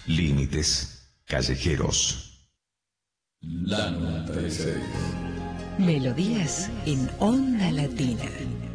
límites callejeros. La 96. Melodías en Onda Latina.